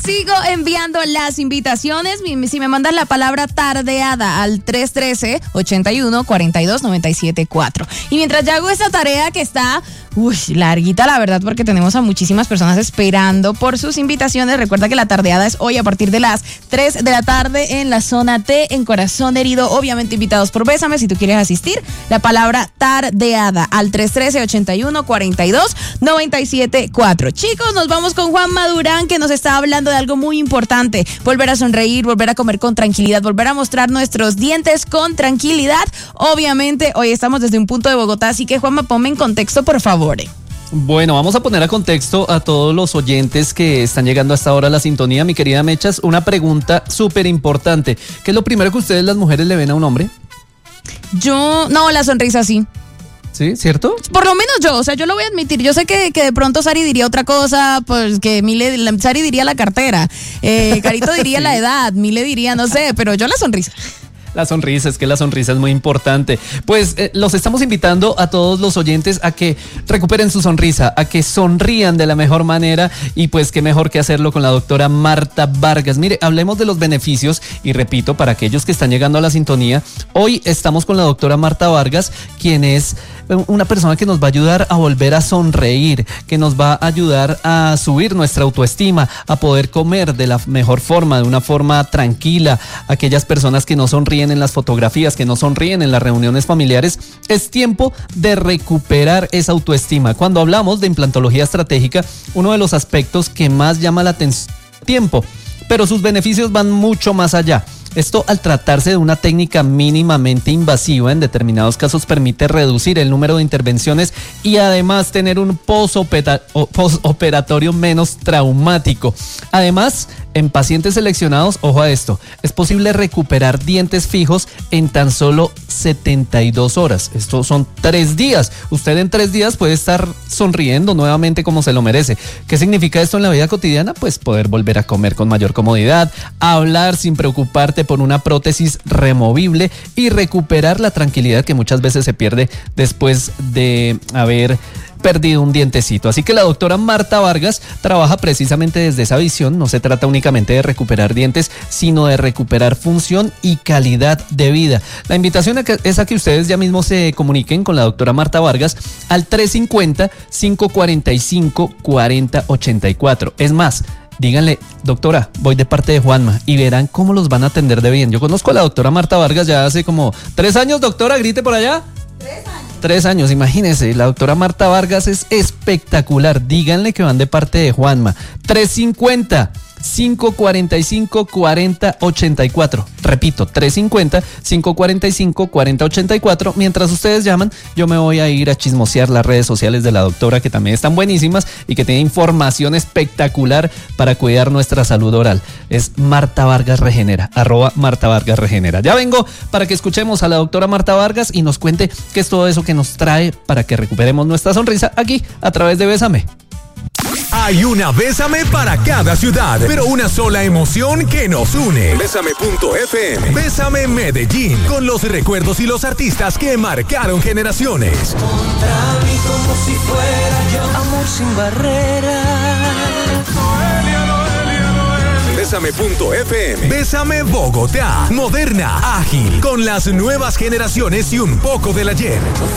Sigo enviando las invitaciones. Si me mandas la palabra tardeada al 313-81-42-97-4. Y mientras yo hago esta tarea que está larguita, la verdad, porque tenemos a muchísimas personas esperando por sus invitaciones. Recuerda que la tardeada es hoy a partir de las 3 de la tarde en la zona T, en Corazón Herido. Obviamente invitados por Bésame. Si tú quieres asistir, la palabra tardeada al 313-81-42-97-4. Chicos, nos vamos con Juanma Durán, que nos está hablando de algo muy importante. Volver a sonreír, volver a comer con tranquilidad, volver a mostrar nuestros dientes con tranquilidad. Obviamente, hoy estamos desde un punto de Bogotá, así que Juanma, ponme en contexto, por favor. Bueno, vamos a poner a contexto a todos los oyentes que están llegando hasta ahora a la sintonía. Mi querida Mechas, una pregunta súper importante. ¿Qué es lo primero que ustedes, las mujeres, le ven a un hombre? No, la sonrisa sí. ¿Sí? ¿Cierto? Por lo menos yo, o sea, yo lo voy a admitir. Yo sé que de pronto Sari diría otra cosa, pues que Sari diría la cartera, Carito diría sí, la edad, Mile diría, no sé, pero yo la sonrisa. La sonrisa, es que la sonrisa es muy importante. Pues los estamos invitando a todos los oyentes a que recuperen su sonrisa, a que sonrían de la mejor manera, y pues qué mejor que hacerlo con la doctora Marta Vargas. Mire, hablemos de los beneficios y repito, para aquellos que están llegando a la sintonía, hoy estamos con la doctora Marta Vargas, quien es una persona que nos va a ayudar a volver a sonreír, que nos va a ayudar a subir nuestra autoestima, a poder comer de la mejor forma, de una forma tranquila. Aquellas personas que no sonríen en las fotografías, que no sonríen en las reuniones familiares, es tiempo de recuperar esa autoestima. Cuando hablamos de implantología estratégica, uno de los aspectos que más llama la atención es el tiempo, pero sus beneficios van mucho más allá. Esto, al tratarse de una técnica mínimamente invasiva, en determinados casos permite reducir el número de intervenciones y además tener un postoperatorio menos traumático. Además, en pacientes seleccionados, ojo a esto, es posible recuperar dientes fijos en tan solo 72 horas. Esto son 3 días. Usted en 3 días puede estar sonriendo nuevamente como se lo merece. ¿Qué significa esto en la vida cotidiana? Pues poder volver a comer con mayor comodidad, hablar sin preocuparte por una prótesis removible y recuperar la tranquilidad que muchas veces se pierde después de haber perdido un dientecito. Así que la doctora Marta Vargas trabaja precisamente desde esa visión. No se trata únicamente de recuperar dientes, sino de recuperar función y calidad de vida. La invitación es a que ustedes ya mismo se comuniquen con la doctora Marta Vargas al 350-545-4084. Es más, díganle: doctora, voy de parte de Juanma, y verán cómo los van a atender de bien. Yo conozco a la doctora Marta Vargas ya hace como 3 años, doctora, grite por allá. 3 años. 3 años, imagínense, la doctora Marta Vargas es espectacular. Díganle que van de parte de Juanma. 350-545-4084. Repito, 350-545-4084. Mientras ustedes llaman, yo me voy a ir a chismosear las redes sociales de la doctora, que también están buenísimas y que tiene información espectacular para cuidar nuestra salud oral. Es Marta Vargas Regenera, @Marta Vargas Regenera. Ya vengo para que escuchemos a la doctora Marta Vargas y nos cuente qué es todo eso que nos trae para que recuperemos nuestra sonrisa aquí a través de Bésame. Hay una Bésame para cada ciudad, pero una sola emoción que nos une. Bésame.fm. Bésame Medellín, con los recuerdos y los artistas que marcaron generaciones. Contra mí como si fuera yo, amor sin barreras. Bésame.fm. Bésame Bogotá, moderna, ágil, con las nuevas generaciones y un poco del ayer.